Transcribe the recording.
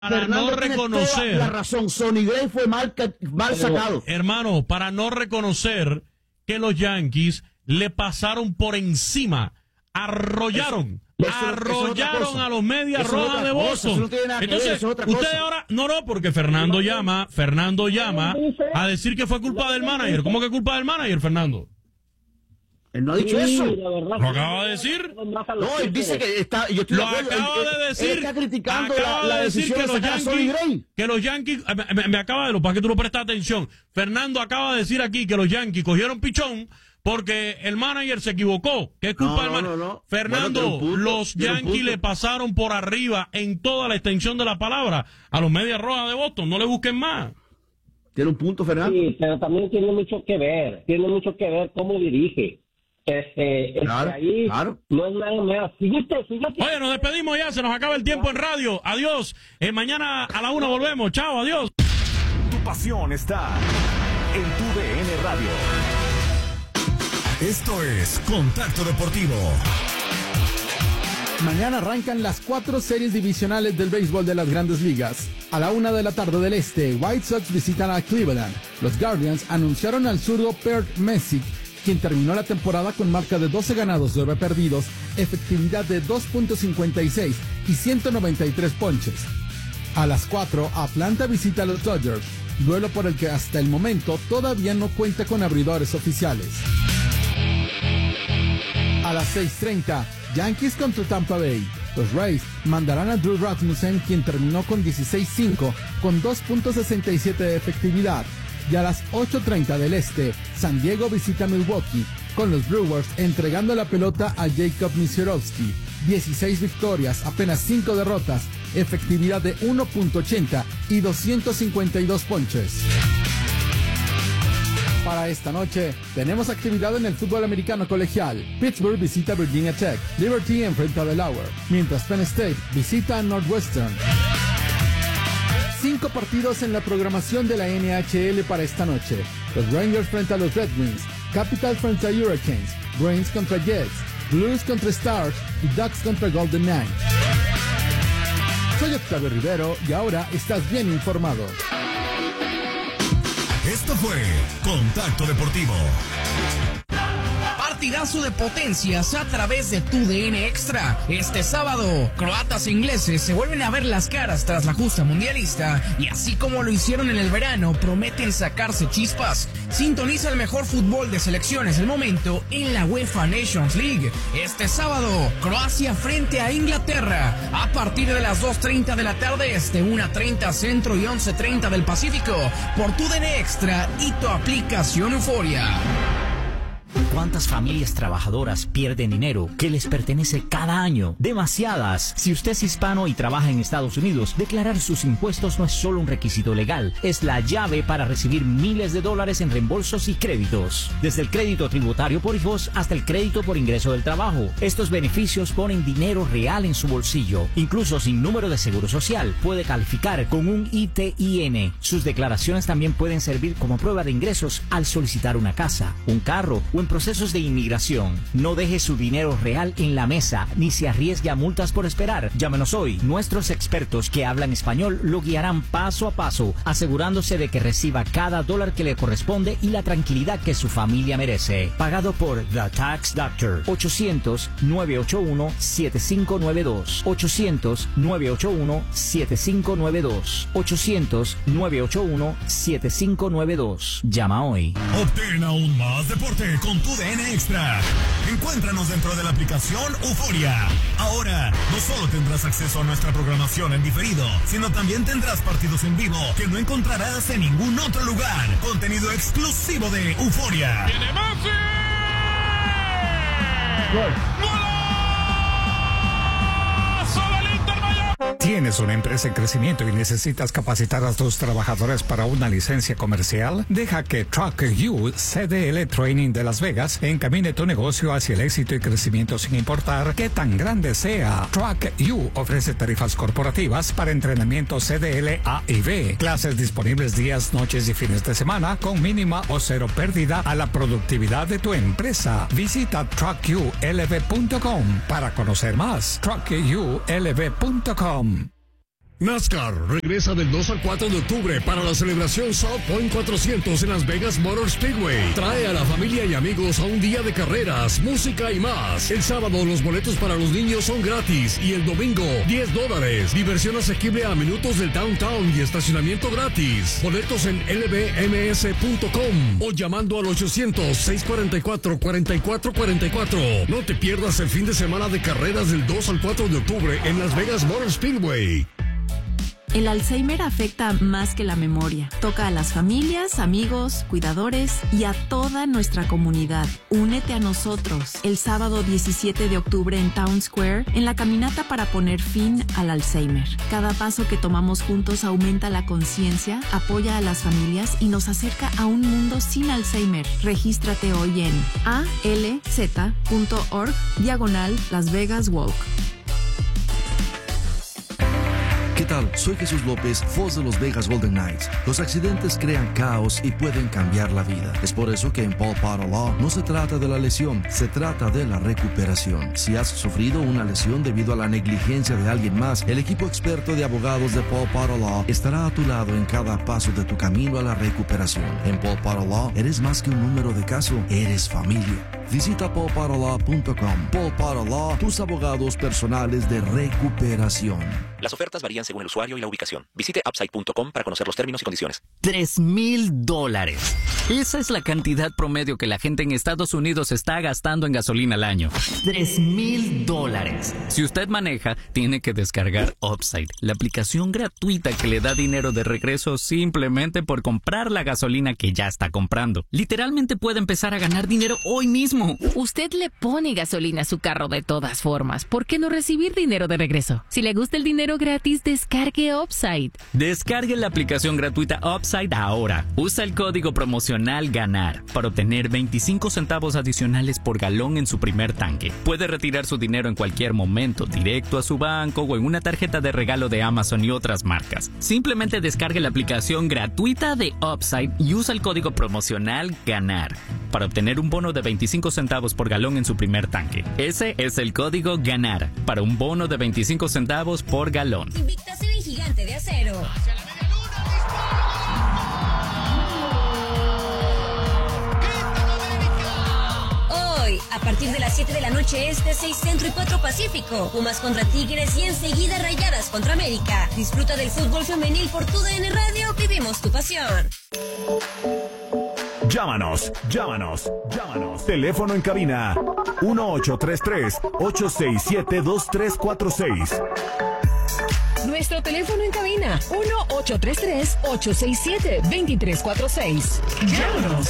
para Fernando no reconocer la razón. Sonny Gray fue mal sacado. Hermano, para no reconocer que los Yankees le pasaron por encima, arrollaron a los Medias Rojas de Boston. Entonces, usted ahora, no, porque Fernando llama a decir que fue culpa del manager. ¿Cómo que culpa del manager, Fernando? Él no ha dicho eso. ¿Lo acaba de decir? No, él dice que está. Yo estoy lo acaba de decir. Él está criticando la decisión que los Yankees. Que los Yankees. Me acaba de. Para que tú no prestes atención. Fernando acaba de decir aquí que los Yankees cogieron pichón porque el manager se equivocó. ¿Qué es culpa del manager? No. Fernando, bueno, los Yankees le pasaron por arriba en toda la extensión de la palabra a los Medias Rojas de Boston. No le busquen más. Tiene un punto, Fernando. Sí, pero también tiene mucho que ver. Tiene mucho que ver cómo dirige. Claro. No es nada más. Fíjate. Oye, nos despedimos ya, se nos acaba el tiempo en radio. Adiós. Mañana a la 1 volvemos. Chao, adiós. Tu pasión está en tu DN Radio. Esto es Contacto Deportivo. Mañana arrancan las 4 series divisionales del béisbol de las Grandes Ligas. A la 1 de la tarde del este, White Sox visitan a Cleveland. Los Guardians anunciaron al zurdo Kurt Messick, quien terminó la temporada con marca de 12 ganados, 9 perdidos, efectividad de 2.56 y 193 ponches. A las 4, Atlanta visita a los Dodgers, duelo por el que hasta el momento todavía no cuenta con abridores oficiales. A las 6:30, Yankees contra Tampa Bay. Los Rays mandarán a Drew Rasmussen, quien terminó con 16-5 con 2.67 de efectividad. Y a las 8:30 del este, San Diego visita a Milwaukee, con los Brewers entregando la pelota a Jacob Misiorowski. 16 victorias, apenas 5 derrotas, efectividad de 1.80 y 252 ponches. Para esta noche, tenemos actividad en el fútbol americano colegial. Pittsburgh visita a Virginia Tech, Liberty enfrenta a Delaware, mientras Penn State visita a Northwestern. 5 partidos en la programación de la NHL para esta noche. Los Rangers frente a los Red Wings, Capitals frente a Hurricanes, Bruins contra Jets, Blues contra Stars y Ducks contra Golden Knights. Soy Octavio Rivero y ahora estás bien informado. Esto fue Contacto Deportivo. Partidazo de potencias a través de TUDN Extra. Este sábado, croatas e ingleses se vuelven a ver las caras tras la justa mundialista y así como lo hicieron en el verano, prometen sacarse chispas. Sintoniza el mejor fútbol de selecciones del momento en la UEFA Nations League. Este sábado, Croacia frente a Inglaterra a partir de las 2:30 de la tarde este, 1:30 centro y 11:30 del Pacífico por TUDN Extra y tu aplicación Euforia. ¿Cuántas familias trabajadoras pierden dinero que les pertenece cada año? Demasiadas. Si usted es hispano y trabaja en Estados Unidos, declarar sus impuestos no es solo un requisito legal, es la llave para recibir miles de dólares en reembolsos y créditos. Desde el crédito tributario por hijos hasta el crédito por ingreso del trabajo. Estos beneficios ponen dinero real en su bolsillo. Incluso sin número de seguro social, puede calificar con un ITIN. Sus declaraciones también pueden servir como prueba de ingresos al solicitar una casa, un carro o en procesos de inmigración. No deje su dinero real en la mesa, ni se arriesgue a multas por esperar. Llámenos hoy. Nuestros expertos que hablan español lo guiarán paso a paso, asegurándose de que reciba cada dólar que le corresponde y la tranquilidad que su familia merece. Pagado por The Tax Doctor. 800-981-7592. 800-981-7592. 800-981-7592. Llama hoy. Obtén aún más deporte con TUDN Extra. Encuéntranos dentro de la aplicación Euforia. Ahora, no solo tendrás acceso a nuestra programación en diferido, sino también tendrás partidos en vivo que no encontrarás en ningún otro lugar. Contenido exclusivo de Euforia. ¡Tiene Messi! ¿Tienes una empresa en crecimiento y necesitas capacitar a tus trabajadores para una licencia comercial? Deja que Truck You CDL Training de Las Vegas encamine tu negocio hacia el éxito y crecimiento sin importar qué tan grande sea. Truck You ofrece tarifas corporativas para entrenamiento CDL A y B, clases disponibles días, noches y fines de semana con mínima o cero pérdida a la productividad de tu empresa. Visita truckyoulv.com para conocer más. truckyoulv.com. NASCAR regresa del 2 al 4 de octubre para la celebración South Point 400 en Las Vegas Motor Speedway. Trae a la familia y amigos a un día de carreras, música y más. El sábado los boletos para los niños son gratis y el domingo $10. Diversión asequible a minutos del downtown y estacionamiento gratis. Boletos en lbms.com o llamando al 800-644-4444. No te pierdas el fin de semana de carreras del 2 al 4 de octubre en Las Vegas Motor Speedway. El Alzheimer afecta más que la memoria. Toca a las familias, amigos, cuidadores y a toda nuestra comunidad. Únete a nosotros el sábado 17 de octubre en Town Square en la caminata para poner fin al Alzheimer. Cada paso que tomamos juntos aumenta la conciencia, apoya a las familias y nos acerca a un mundo sin Alzheimer. Regístrate hoy en alz.org/Las Vegas Walk. ¿Qué tal? Soy Jesús López, voz de los Vegas Golden Knights. Los accidentes crean caos y pueden cambiar la vida. Es por eso que en Paul Potter Law no se trata de la lesión, se trata de la recuperación. Si has sufrido una lesión debido a la negligencia de alguien más, el equipo experto de abogados de Paul Potter Law estará a tu lado en cada paso de tu camino a la recuperación. En Paul Potter Law eres más que un número de caso, eres familia. Visita paulpotterlaw.com. Paul Potter Law, tus abogados personales de recuperación. Las ofertas varían según el usuario y la ubicación. Visite upside.com para conocer los términos y condiciones. $3,000. Esa es la cantidad promedio que la gente en Estados Unidos está gastando en gasolina al año. $3,000. Si usted maneja, tiene que descargar Upside, la aplicación gratuita que le da dinero de regreso simplemente por comprar la gasolina que ya está comprando. Literalmente puede empezar a ganar dinero hoy mismo. Usted le pone gasolina a su carro de todas formas. ¿Por qué no recibir dinero de regreso? Si le gusta el dinero gratis, descargue Upside. Descargue la aplicación gratuita Upside ahora. Usa el código promocional GANAR para obtener 25 centavos adicionales por galón en su primer tanque. Puede retirar su dinero en cualquier momento, directo a su banco o en una tarjeta de regalo de Amazon y otras marcas. Simplemente descargue la aplicación gratuita de Upside y usa el código promocional GANAR para obtener un bono de 25 centavos por galón en su primer tanque. Ese es el código GANAR para un bono de 25 centavos por galón. Invicta y Gigante de Acero. Hacia la media luna, hoy, a partir de las 7 de la noche este, 6 Centro y 4 Pacífico. Pumas contra Tigres y enseguida Rayadas contra América. Disfruta del fútbol femenil por TUDN Radio. Vivimos tu pasión. Llámanos. Teléfono en cabina 1-833-867-2346. Nuestro teléfono en cabina 1-833-867-2346. Llámanos.